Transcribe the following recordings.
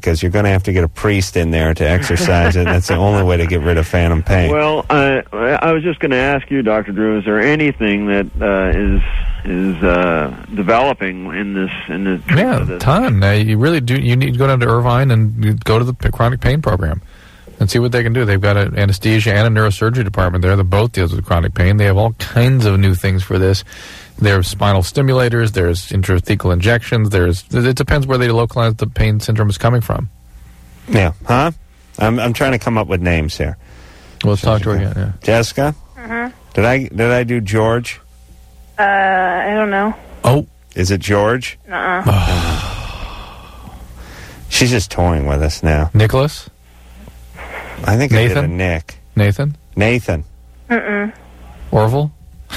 because you're going to have to get a priest in there to exercise it. That's the only way to get rid of phantom pain. Well, I was just going to ask you, Dr. Drew, is there anything that is developing in this? Yeah, ton. You really do. You need to go down to Irvine and go to the chronic pain program and see what they can do. They've got an anesthesia and a neurosurgery department there that both deals with chronic pain. They have all kinds of new things for this. There's spinal stimulators. There's intrathecal injections. It depends where they localize the pain syndrome is coming from. Yeah, huh? I'm trying to come up with names here. Well, let's talk to her again. Yeah. Jessica? Did I do George? I don't know. Oh. Is it George? She's just toying with us now. Nicholas? I think Nathan? I did a Nick. Nathan? Mm-mm. Orville?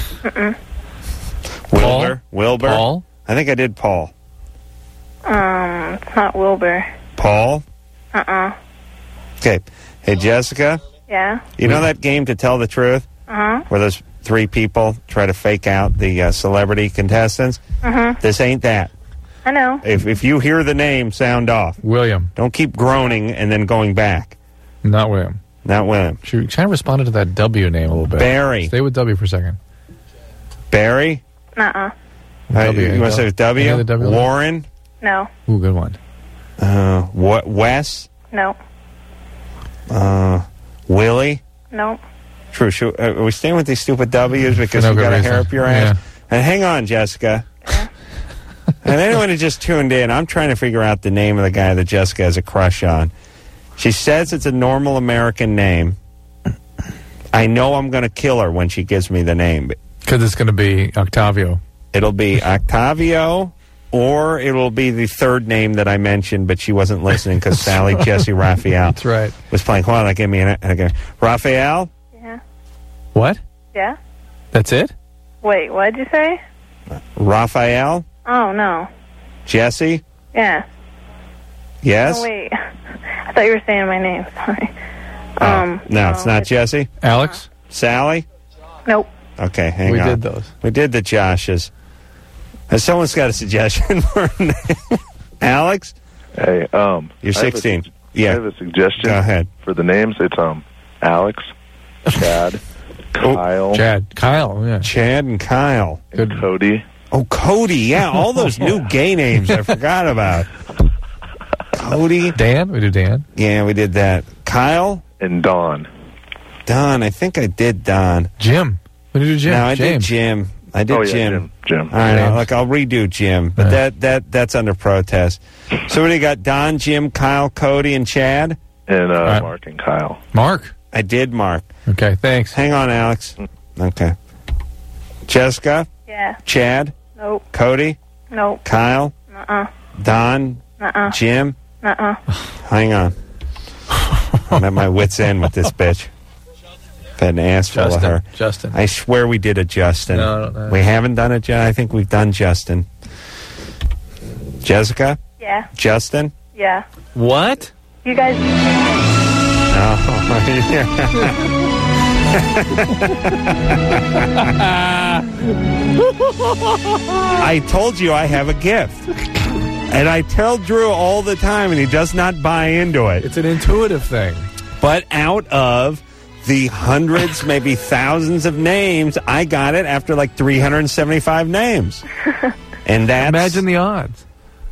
Wilbur? Paul? I think I did Paul. It's not Wilbur. Paul? Okay. Hey, Jessica? Yeah? You know that game To Tell the Truth? Where those three people try to fake out the celebrity contestants? This ain't that. I know. If you hear the name, sound off. William. Don't keep groaning and then going back. Not William. Not William. She kind of responded to that W name a little bit. Barry. Stay with W for a second. Barry? Nuh-uh. You want to say W? Any other W? Warren? No. Ooh, good one. Wes? No. Willie? No. True. Are we staying with these stupid W's because no you got a reason. hair up your ass? Yeah. And hang on, Jessica. And anyone who just tuned in, I'm trying to figure out the name of the guy that Jessica has a crush on. She says it's a normal American name. I know I'm going to kill her when she gives me the name. Because it's going to be Octavio. It'll be Octavio, or it'll be the third name that I mentioned, but she wasn't listening because Sally Jesse Raphael That's right. was playing. Hold on, give me an Raphael? Yeah. What? Yeah? That's it? Wait, what did you say? Raphael? Oh, no. Jesse? Yeah. Yes? Oh, wait. I thought you were saying my name. Sorry. No, it's not Jesse? Alex? Sally? Nope. Okay, hang We on. did those. We did the Joshes. Someone's got a suggestion for a name. Alex? Hey, You're 16. I have a suggestion. Go ahead. For the names. It's Alex, Chad, Kyle, Kyle, yeah. Chad and Kyle. and Cody. Oh, Cody, yeah, all those new gay names I forgot about. Cody. Dan? We do Dan. Yeah, we did that. Kyle? And Don. Don, I think I did Don. Jim. We do Jim. No, I James. did Jim. I did Oh, yeah, Jim. Jim. All right, James. I'll redo Jim, but that's under protest. So what do you got? Don, Jim, Kyle, Cody, and Chad? And right. Mark and Kyle. Mark. I did Mark. Okay, thanks. Hang on, Alex. Okay. Jessica? Yeah. Chad? Nope. Cody? Nope. Kyle? Uh-uh. Don? Uh-uh. Jim? Uh-uh. Hang on. I'm at my wit's end with this bitch. Had an ass full of her. Justin. I swear we did a Justin. No, I don't know. We haven't done it, I think we've done Justin. Jessica? Yeah. Justin? Yeah. What? You guys... I told you I have a gift. And I tell Drew all the time, and he does not buy into it. It's an intuitive thing. But out of the hundreds, maybe thousands of names, I got it after like 375 names. And that's... Imagine the odds.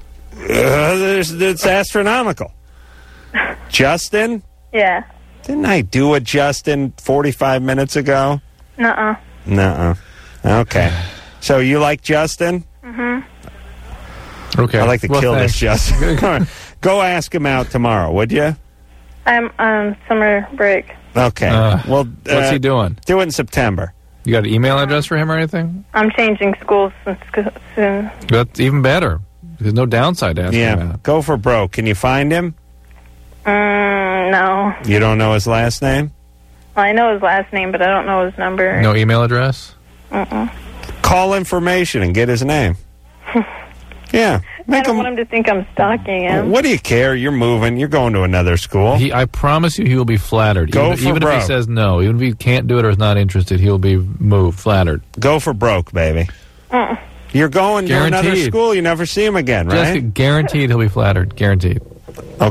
It's astronomical. Justin? Yeah. Didn't I do a Justin 45 minutes ago? Nuh-uh. Nuh-uh. Okay. So you like Justin? Okay. I'd like to Well, kill thanks. this Justin. Come on. Go ask him out tomorrow, would you? I'm on summer break. Okay. Well, What's he doing? Do it in September. You got an email address for him or anything? I'm changing schools soon. That's even better. There's no downside to asking him Yeah. out. Go for broke. Can you find him? No. You don't know his last name? Well, I know his last name, but I don't know his number. No email address? Call information and get his name. Yeah. I don't want him to think I'm stalking him. What do you care? You're moving. You're going to another school. I promise you he will be flattered. Go even for even broke. if he says no, even if he can't do it or is not interested, he'll be moved, flattered. Go for broke, baby. You're going to another Guaranteed. school. You never see him again, right? Just guaranteed he'll be flattered. Guaranteed.